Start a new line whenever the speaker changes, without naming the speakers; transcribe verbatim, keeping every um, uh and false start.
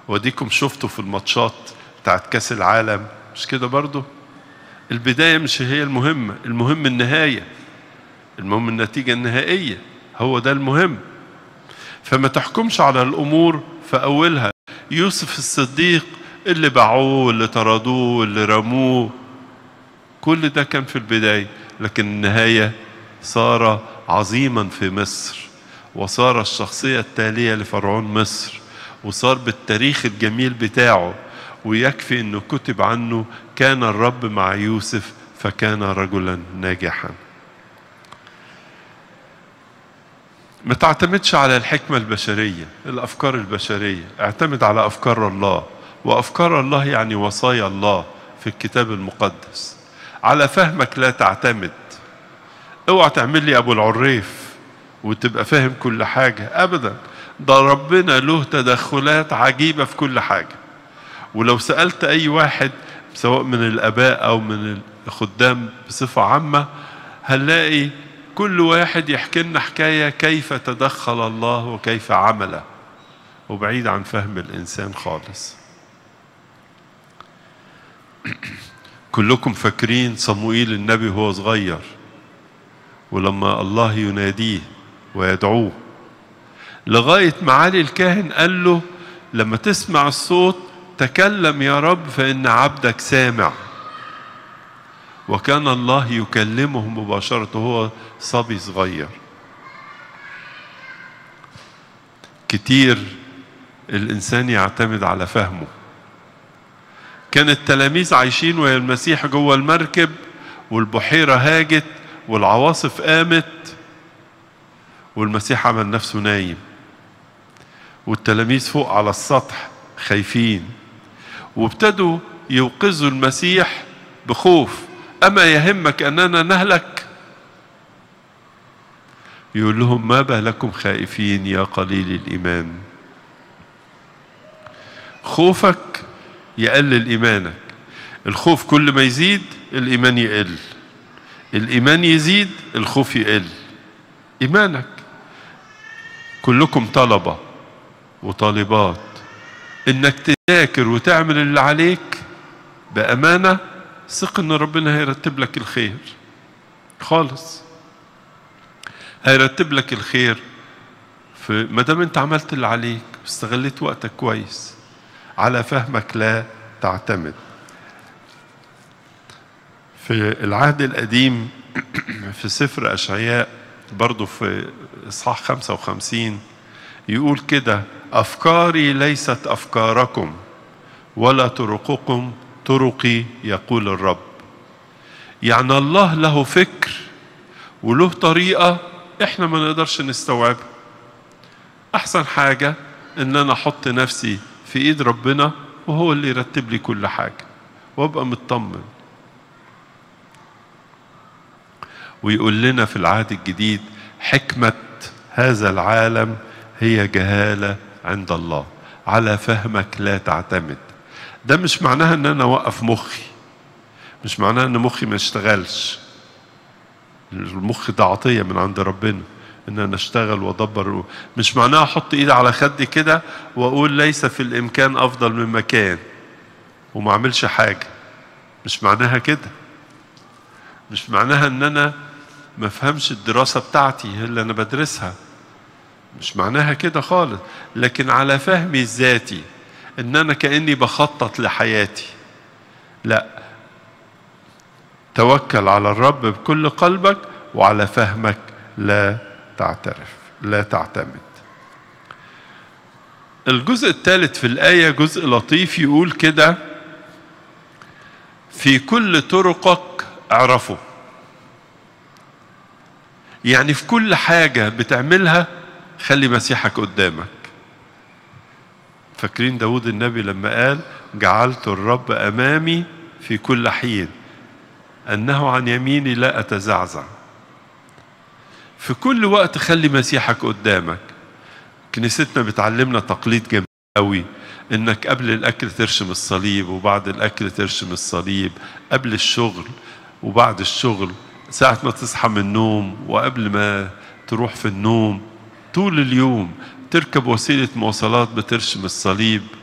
وديكم شفتوا في الماتشات بتاعت كاس العالم مش كده برضو؟ البداية مش هي المهمة، المهم النهاية، المهم النتيجة النهائية، هو ده المهم. فما تحكمش على الأمور في أولها. يوسف الصديق اللي باعوه اللي طردوه اللي رموه كل ده كان في البداية، لكن النهاية صار عظيما في مصر، وصار الشخصية التالية لفرعون مصر، وصار بالتاريخ الجميل بتاعه، ويكفي انه كتب عنه كان الرب مع يوسف فكان رجلا ناجحا. ما تعتمدش على الحكمة البشرية، الأفكار البشرية، اعتمد على أفكار الله، وأفكار الله يعني وصايا الله في الكتاب المقدس. على فهمك لا تعتمد. اوعى تعمل لي أبو العريف وتبقى فاهم كل حاجة، أبدا. ده ربنا له تدخلات عجيبة في كل حاجة. ولو سألت أي واحد سواء من الآباء أو من الخدام بصفة عامة هنلاقي كل واحد يحكي لنا حكاية كيف تدخل الله وكيف عمل، وبعيد عن فهم الإنسان خالص. كلكم فاكرين صموئيل النبي وهو صغير، ولما الله يناديه ويدعوه لغاية معالي الكاهن قال له لما تسمع الصوت تكلم يا رب فإن عبدك سامع. وكان الله يكلمه مباشرة وهو صبي صغير. كتير الإنسان يعتمد على فهمه. كان التلاميذ عايشين ويا المسيح جوه المركب والبحيرة هاجت والعواصف قامت والمسيح عمل نفسه نايم، والتلاميذ فوق على السطح خايفين، وابتدوا يوقظوا المسيح بخوف. أما يهمك أننا نهلك؟ يقول لهم ما بالكم خائفين يا قليل الإيمان. خوفك يقلل إيمانك. الخوف كل ما يزيد الإيمان يقل، الإيمان يزيد الخوف يقل. إيمانك. كلكم طلبة وطالبات إنك تذاكر وتعمل اللي عليك بأمانة، ثق إن ربنا هيرتب لك الخير خالص، هيرتب لك الخير في ما دام أنت عملت اللي عليك واستغليت وقتك كويس. على فهمك لا تعتمد. في العهد القديم في سفر أشعياء برضو في إصحاح خمسة وخمسين يقول كده: أفكاري ليست أفكاركم ولا طرقكم طرقي يقول الرب. يعني الله له فكر وله طريقة احنا ما نقدرش نستوعبها. احسن حاجة ان انا احط نفسي في ايد ربنا وهو اللي يرتب لي كل حاجة وابقى مطمن. ويقول لنا في العهد الجديد: حكمة هذا العالم هي جهالة عند الله. على فهمك لا تعتمد. ده مش معناها ان انا اوقف مخي، مش معناها ان مخي ما اشتغلش. المخ ده عطية من عند ربنا ان انا اشتغل وادبر. مش معناها احط ايدي على خدي كده واقول ليس في الامكان افضل من مكان وما اعملش حاجة. مش معناها كده. مش معناها ان انا ما فهمش الدراسة بتاعتي اللي انا بدرسها، مش معناها كده خالص. لكن على فهمي الذاتي ان انا كأني بخطط لحياتي. لا، توكل على الرب بكل قلبك وعلى فهمك لا تعترف لا تعتمد. الجزء الثالث في الآية جزء لطيف يقول كده: في كل طرقك اعرفه. يعني في كل حاجة بتعملها خلي مسيحك قدامك. فاكرين داود النبي لما قال: جعلت الرب أمامي في كل حين أنه عن يميني لا أتزعزع. في كل وقت خلي مسيحك قدامك. كنيستنا بتعلمنا تقليد جميل قوي، انك قبل الاكل ترشم الصليب وبعد الاكل ترشم الصليب، قبل الشغل وبعد الشغل، ساعة ما تصحى من النوم وقبل ما تروح في النوم، طول اليوم تركب وسيلة مواصلات بترشم الصليب.